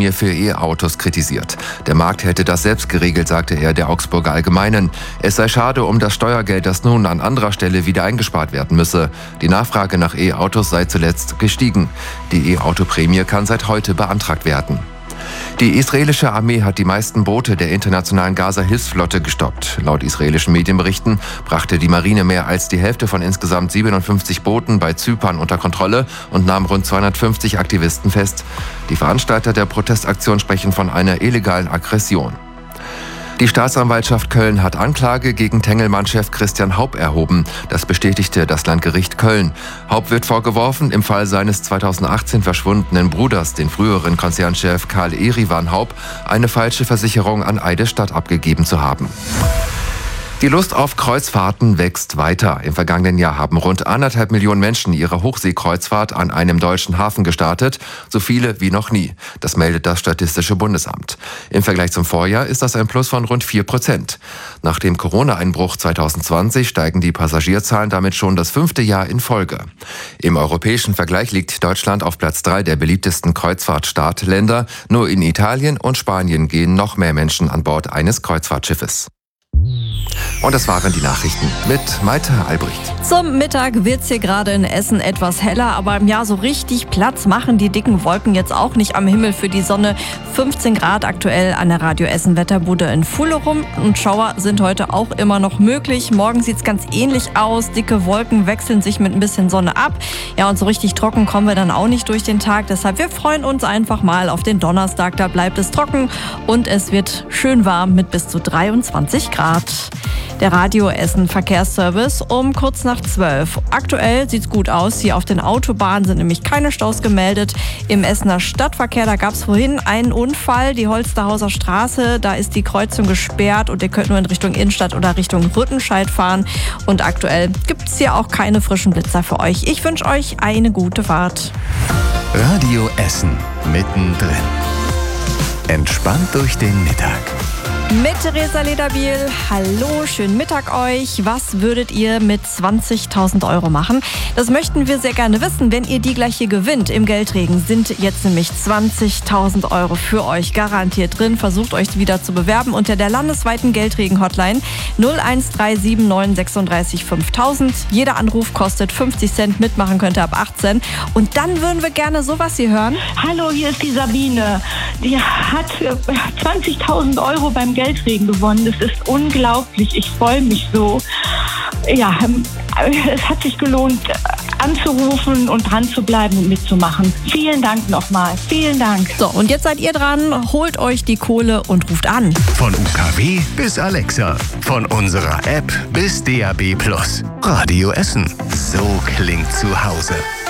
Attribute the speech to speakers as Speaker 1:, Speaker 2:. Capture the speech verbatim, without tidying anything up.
Speaker 1: Steuerprämie für E-Autos kritisiert. Der Markt hätte das selbst geregelt, sagte er der Augsburger Allgemeinen. Es sei schade um das Steuergeld, das nun an anderer Stelle wieder eingespart werden müsse. Die Nachfrage nach E-Autos sei zuletzt gestiegen. Die E-Auto-Prämie kann seit heute beantragt werden. Die israelische Armee hat die meisten Boote der internationalen Gaza-Hilfsflotte gestoppt. Laut israelischen Medienberichten brachte die Marine mehr als die Hälfte von insgesamt siebenundfünfzig Booten bei Zypern unter Kontrolle und nahm rund zweihundertfünfzig Aktivisten fest. Die Veranstalter der Protestaktion sprechen von einer illegalen Aggression. Die Staatsanwaltschaft Köln hat Anklage gegen Tengelmann-Chef Christian Haup erhoben. Das bestätigte das Landgericht Köln. Haup wird vorgeworfen, im Fall seines zweitausendachtzehn verschwundenen Bruders, den früheren Konzernchef Karl Erivan Haup, eine falsche Versicherung an Eidesstadt abgegeben zu haben. Die Lust auf Kreuzfahrten wächst weiter. Im vergangenen Jahr haben rund anderthalb Millionen Menschen ihre Hochseekreuzfahrt an einem deutschen Hafen gestartet. So viele wie noch nie. Das meldet das Statistische Bundesamt. Im Vergleich zum Vorjahr ist das ein Plus von rund vier Prozent. Nach dem Corona-Einbruch zweitausendzwanzig steigen die Passagierzahlen damit schon das fünfte Jahr in Folge. Im europäischen Vergleich liegt Deutschland auf Platz drei der beliebtesten Kreuzfahrtstartländer. Nur in Italien und Spanien gehen noch mehr Menschen an Bord eines Kreuzfahrtschiffes. Und das waren die Nachrichten mit Maite Albrecht.
Speaker 2: Zum Mittag wird's hier gerade in Essen etwas heller, aber ja, so richtig Platz machen die dicken Wolken jetzt auch nicht am Himmel für die Sonne. fünfzehn Grad aktuell an der Radio Essen Wetterbude in Fullerum und Schauer sind heute auch immer noch möglich. Morgen sieht's ganz ähnlich aus. Dicke Wolken wechseln sich mit ein bisschen Sonne ab. Ja, und so richtig trocken kommen wir dann auch nicht durch den Tag. Deshalb, wir freuen uns einfach mal auf den Donnerstag. Da bleibt es trocken und es wird schön warm mit bis zu dreiundzwanzig Grad. Der Radio Essen Verkehrsservice um kurz nach zwölf. Aktuell sieht's gut aus. Hier auf den Autobahnen sind nämlich keine Staus gemeldet. Im Essener Stadtverkehr, da gab's vorhin einen Unfall. Die Holsterhauser Straße, da ist die Kreuzung gesperrt und ihr könnt nur in Richtung Innenstadt oder Richtung Rüttenscheid fahren. Und aktuell gibt's hier auch keine frischen Blitzer für euch. Ich wünsche euch eine gute Fahrt.
Speaker 3: Radio Essen mittendrin. Entspannt durch den Mittag.
Speaker 2: Mit Theresa Lederbiel. Hallo, schönen Mittag euch. Was würdet ihr mit zwanzigtausend Euro machen? Das möchten wir sehr gerne wissen. Wenn ihr die gleich hier gewinnt im Geldregen, sind jetzt nämlich zwanzigtausend Euro für euch garantiert drin. Versucht euch wieder zu bewerben unter der landesweiten Geldregen-Hotline null eins drei sieben neun sechsunddreißig fünftausend. Jeder Anruf kostet fünfzig Cent. Mitmachen könnt ihr ab achtzehn. Und dann würden wir gerne sowas hier hören.
Speaker 4: Hallo, hier ist die Sabine. Die hat zwanzigtausend Euro beim Geldregen gewonnen. Das ist unglaublich. Ich freue mich so. Ja, es hat sich gelohnt, anzurufen und dran zu bleiben und mitzumachen. Vielen Dank nochmal. Vielen Dank.
Speaker 2: So, und jetzt seid ihr dran. Holt euch die Kohle und ruft an.
Speaker 3: Von U K W bis Alexa. Von unserer App bis D A B Plus. Radio Essen. So klingt zu Hause.